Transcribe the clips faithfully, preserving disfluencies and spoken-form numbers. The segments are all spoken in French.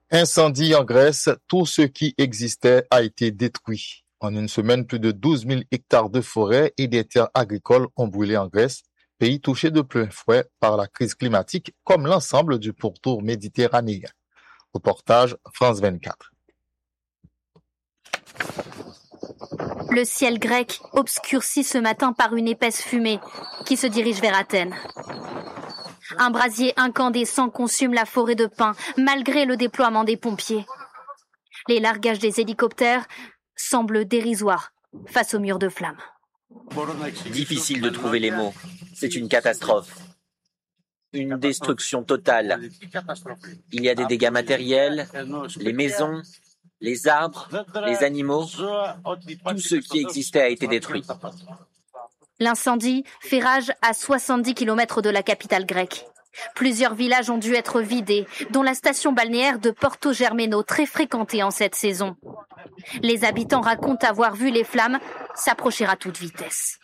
Incendie en Grèce, tout ce qui existait a été détruit. En une semaine, plus de douze mille hectares de forêt et des terres agricoles ont brûlé en Grèce, pays touché de plein fouet par la crise climatique, comme l'ensemble du pourtour méditerranéen. Reportage France vingt-quatre. Le ciel grec obscurci ce matin par une épaisse fumée qui se dirige vers Athènes. Un brasier incandescent consume la forêt de pins malgré le déploiement des pompiers. Les largages des hélicoptères semblent dérisoires face aux murs de flammes. Difficile de trouver les mots. C'est une catastrophe. Une destruction totale. Il y a des dégâts matériels, les maisons, les arbres, les animaux. Tout ce qui existait a été détruit. L'incendie fait rage à soixante-dix kilomètres de la capitale grecque. Plusieurs villages ont dû être vidés, dont la station balnéaire de Porto Germeno, très fréquentée en cette saison. Les habitants racontent avoir vu les flammes s'approcher à toute vitesse.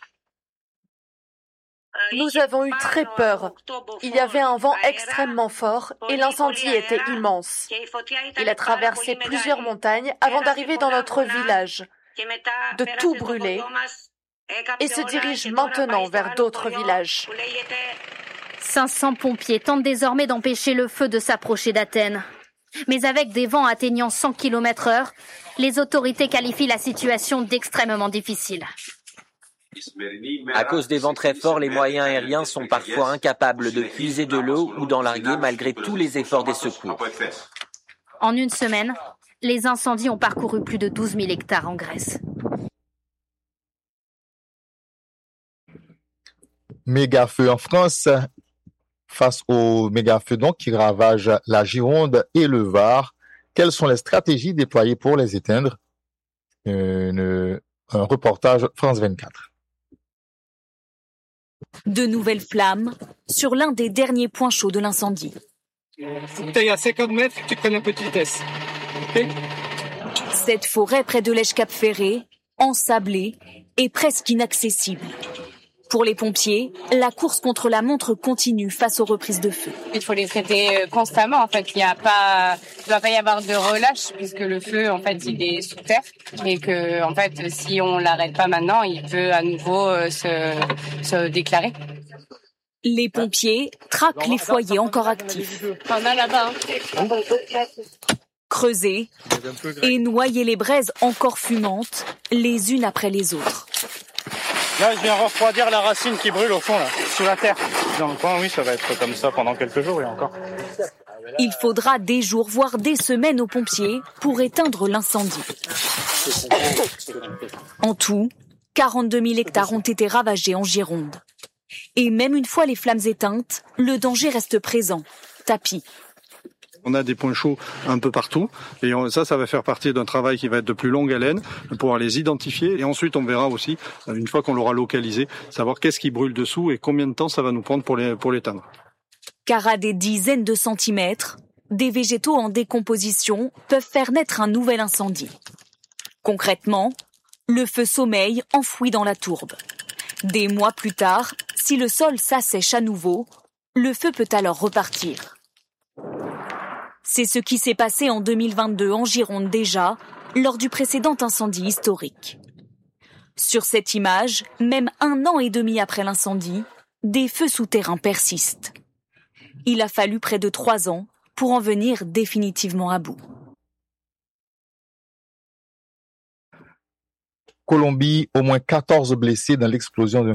Nous avons eu très peur. Il y avait un vent extrêmement fort et l'incendie était immense. Il a traversé plusieurs montagnes avant d'arriver dans notre village, de tout brûler, et se dirige maintenant vers d'autres villages. cinq cents pompiers tentent désormais d'empêcher le feu de s'approcher d'Athènes. Mais avec des vents atteignant cent kilomètres heure, les autorités qualifient la situation d'extrêmement difficile. À cause des vents très forts, les moyens aériens sont parfois incapables de puiser de l'eau ou d'en larguer malgré tous les efforts des secours. En une semaine, les incendies ont parcouru plus de douze mille hectares en Grèce. Méga feu en France. Face aux méga-feux donc qui ravagent la Gironde et le Var, quelles sont les stratégies déployées pour les éteindre? Une, un reportage France vingt-quatre. De nouvelles flammes sur l'un des derniers points chauds de l'incendie. Faut que tu ailles à cinquante mètres, tu prennes un peu de vitesse. Okay. Cette forêt près de l'Èche-Cap-Ferré, ensablée et presque inaccessible. Pour les pompiers, la course contre la montre continue face aux reprises de feu. Il faut les traiter constamment. En fait, il y a pas, il doit pas y avoir de relâche puisque le feu, en fait, il est sous terre et que, en fait, si on l'arrête pas maintenant, il peut à nouveau se, se déclarer. Les pompiers traquent les foyers encore actifs. On a là-bas. Hein. Creuser et noyer les braises encore fumantes, les unes après les autres. Là, je viens refroidir la racine qui brûle au fond, là, sous la terre. Dans le coin, oui, ça va être comme ça pendant quelques jours et encore. Il faudra des jours, voire des semaines aux pompiers pour éteindre l'incendie. En tout, quarante-deux mille hectares ont été ravagés en Gironde. Et même une fois les flammes éteintes, le danger reste présent. Tapis. On a des points chauds un peu partout et ça, ça va faire partie d'un travail qui va être de plus longue haleine pour pouvoir les identifier et ensuite on verra aussi, une fois qu'on l'aura localisé, savoir qu'est-ce qui brûle dessous et combien de temps ça va nous prendre pour les, pour l'éteindre. Car à des dizaines de centimètres, des végétaux en décomposition peuvent faire naître un nouvel incendie. Concrètement, le feu sommeille enfoui dans la tourbe. Des mois plus tard, si le sol s'assèche à nouveau, le feu peut alors repartir. C'est ce qui s'est passé en deux mille vingt-deux en Gironde déjà, lors du précédent incendie historique. Sur cette image, même un an et demi après l'incendie, des feux souterrains persistent. Il a fallu près de trois ans pour en venir définitivement à bout. Colombie, au moins quatorze blessés dans l'explosion d'un